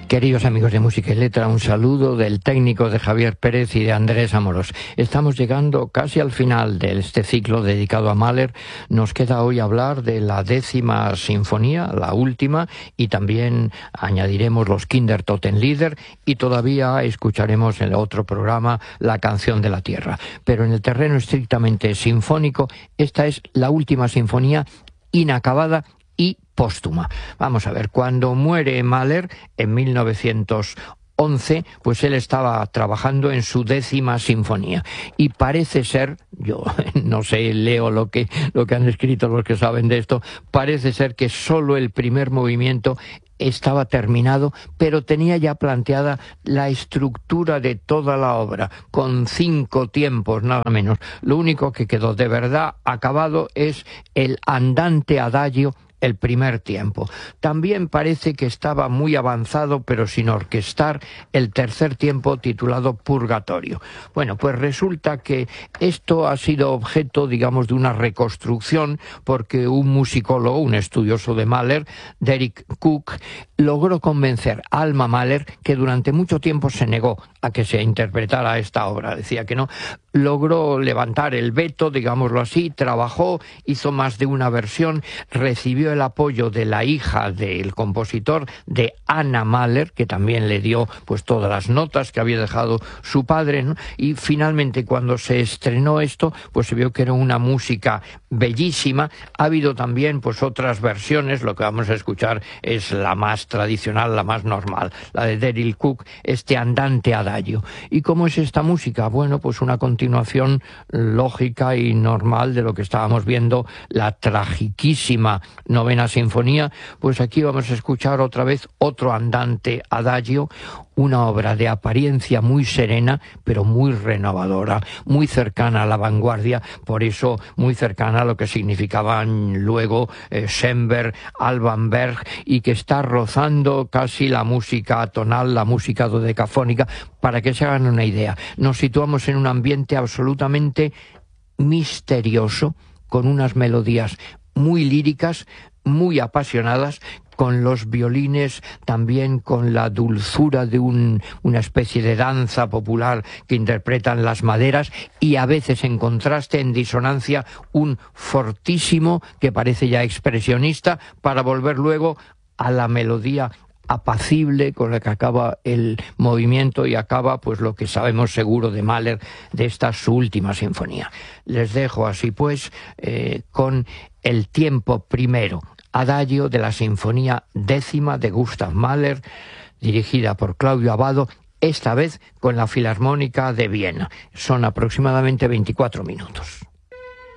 Queridos amigos de Música y Letra, un saludo del técnico de Javier Pérez y de Andrés Amorós. Estamos llegando casi al final de este ciclo dedicado a Mahler. Nos queda hoy hablar de la 10ª sinfonía, la última, y también añadiremos los Kindertotenlieder y todavía escucharemos en el otro programa la Canción de la Tierra. Pero en el terreno estrictamente sinfónico, esta es la última sinfonía inacabada y póstuma. Vamos a ver, cuando muere Mahler en 1911, pues él estaba trabajando en su 10ª sinfonía y parece ser, yo no sé, leo lo que han escrito los que saben de esto, parece ser que solo el primer movimiento estaba terminado, pero tenía ya planteada la estructura de toda la obra, con 5 tiempos nada menos. Lo único que quedó de verdad acabado es el andante adagio, el primer tiempo. También parece que estaba muy avanzado, pero sin orquestar, el tercer tiempo titulado Purgatorio. Bueno, pues resulta que esto ha sido objeto, digamos, de una reconstrucción, porque un musicólogo, un estudioso de Mahler, Derek Cook, logró convencer a Alma Mahler, que durante mucho tiempo se negó a que se interpretara esta obra, decía que no, logró levantar el veto, digámoslo así, trabajó, hizo más de una versión, recibió el apoyo de la hija del compositor, de Anna Mahler, que también le dio pues todas las notas que había dejado su padre, ¿no? Y finalmente cuando se estrenó esto, pues se vio que era una música bellísima. Ha habido también pues otras versiones, lo que vamos a escuchar es la más tradicional, la más normal, la de Derek Cook, este andante adagio. ¿Y cómo es esta música? Bueno, pues una continuación lógica y normal de lo que estábamos viendo, la tragiquísima 9ª sinfonía. Pues aquí vamos a escuchar otra vez otro andante adagio, una obra de apariencia muy serena, pero muy renovadora, muy cercana a la vanguardia, por eso muy cercana a lo que significaban luego Schoenberg, Alban Berg, y que está rozando casi la música atonal, la música dodecafónica. Para que se hagan una idea, nos situamos en un ambiente absolutamente misterioso, con unas melodías muy líricas, muy apasionadas, con los violines, también con la dulzura de una especie de danza popular que interpretan las maderas, y a veces en contraste, en disonancia, un fortísimo que parece ya expresionista, para volver luego a la melodía apacible con la que acaba el movimiento, y acaba pues lo que sabemos seguro de Mahler, de esta su última sinfonía. Les dejo así pues con el tiempo primero, adagio de la sinfonía 10ª de Gustav Mahler, dirigida por Claudio Abbado, esta vez con la Filarmónica de Viena. Son aproximadamente 24 minutos.